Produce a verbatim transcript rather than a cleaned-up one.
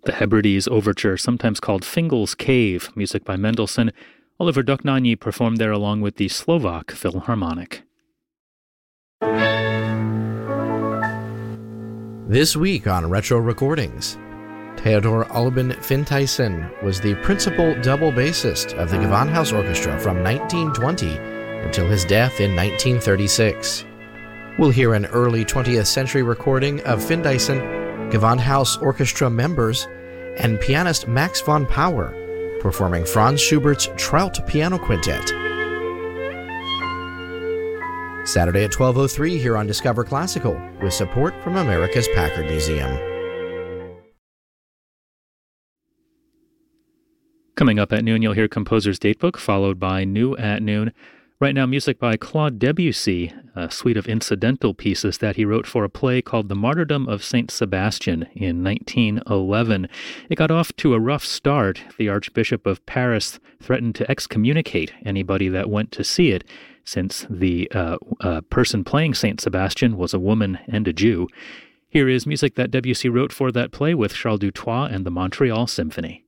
The Hebrides Overture, sometimes called Fingal's Cave, music by Mendelssohn. Oliver Doknani performed there along with the Slovak Philharmonic. This week on Retro Recordings, Theodor Albin Fintyson was the principal double bassist of the Gewandhaus Orchestra from nineteen twenty until his death in nineteen thirty-six. We'll hear an early twentieth century recording of Fintyson, Gewandhaus Orchestra members, and pianist Max von Pauer performing Franz Schubert's Trout Piano Quintet. Saturday at twelve oh three here on Discover Classical, with support from America's Packard Museum. Coming up at noon, you'll hear Composer's Datebook, followed by New at Noon. Right now, music by Claude Debussy, a suite of incidental pieces that he wrote for a play called The Martyrdom of Saint Sebastian in nineteen eleven. It got off to a rough start. The Archbishop of Paris threatened to excommunicate anybody that went to see it, since the uh, uh, person playing Saint Sebastian was a woman and a Jew. Here is music that Debussy wrote for that play with Charles Dutoit and the Montreal Symphony.